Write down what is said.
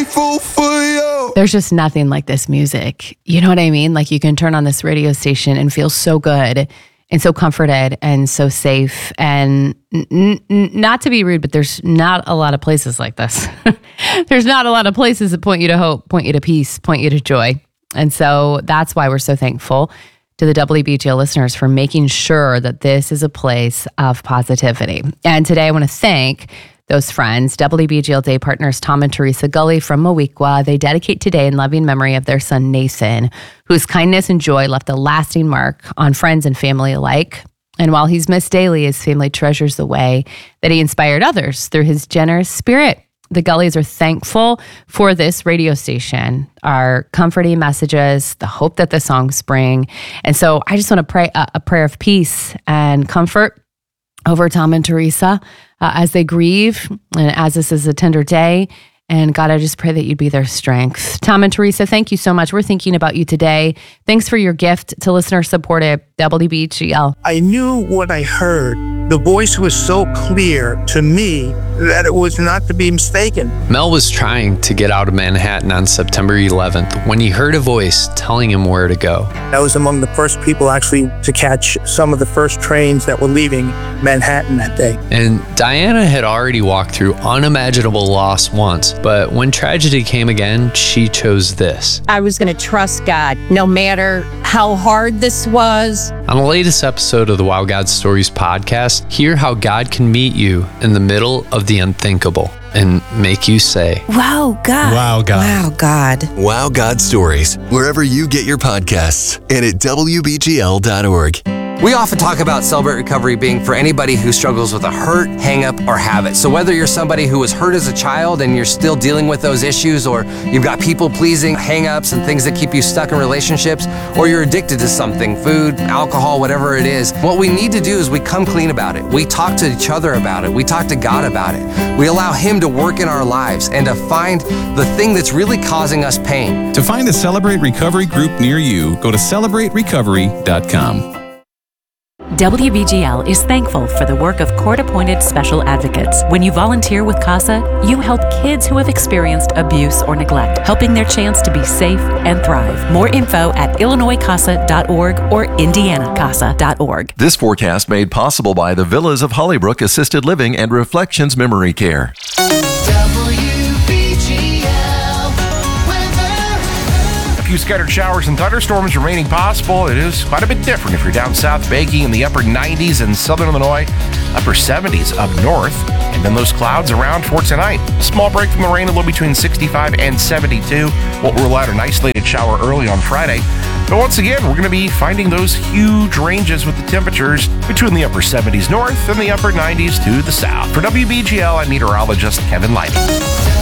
grateful for you. There's just nothing like this music. You know what I mean? Like you can turn on this radio station and feel so good and so comforted and so safe. And not to be rude, but there's not a lot of places like this. There's not a lot of places that point you to hope, point you to peace, point you to joy. And so that's why we're so thankful to the WBGL listeners for making sure that this is a place of positivity. And today I want to thank those friends, WBGL Day partners Tom and Teresa Gully from Moweaqua. They dedicate today in loving memory of their son, Nathan, whose kindness and joy left a lasting mark on friends and family alike. And while he's missed daily, his family treasures the way that he inspired others through his generous spirit. The Gullys are thankful for this radio station, our comforting messages, the hope that the songs bring. And so I just want to pray a prayer of peace and comfort over Tom and Teresa as they grieve and as this is a tender day. And God, I just pray that you'd be their strength. Tom and Teresa, thank you so much. We're thinking about you today. Thanks for your gift to listener-supported WBGL. I knew what I heard. The voice was so clear to me that it was not to be mistaken. Mel was trying to get out of Manhattan on September 11th when he heard a voice telling him where to go. I was among the first people actually to catch some of the first trains that were leaving Manhattan that day. And Diana had already walked through unimaginable loss once, but when tragedy came again, she chose this. I was going to trust God no matter how hard this was. On the latest episode of the Wow God Stories podcast, hear how God can meet you in the middle of the unthinkable and make you say, Wow, God. Wow, God. Wow, God. Wow God Stories, wherever you get your podcasts and at WBGL.org. We often talk about Celebrate Recovery being for anybody who struggles with a hurt, hang-up, or habit. So whether you're somebody who was hurt as a child and you're still dealing with those issues, or you've got people-pleasing hang-ups and things that keep you stuck in relationships, or you're addicted to something, food, alcohol, whatever it is, what we need to do is we come clean about it. We talk to each other about it. We talk to God about it. We allow Him to work in our lives and to find the thing that's really causing us pain. To find a Celebrate Recovery group near you, go to CelebrateRecovery.com. WBGL is thankful for the work of court-appointed special advocates. When you volunteer with CASA, you help kids who have experienced abuse or neglect, helping their chance to be safe and thrive. More info at IllinoisCASA.org or IndianaCASA.org. This forecast made possible by the Villas of Hollybrook Assisted Living and Reflections Memory Care. Scattered showers and thunderstorms remaining possible. It is quite a bit different if you're down south, baking in the upper 90s in southern Illinois, upper 70s up north, and then those clouds around for tonight. A small break from the rain, a little between 65 and 72. Won't rule out an isolated shower early on Friday. But once again, we're going to be finding those huge ranges with the temperatures between the upper 70s north and the upper 90s to the south. For WBGL, I'm meteorologist Kevin Lighty.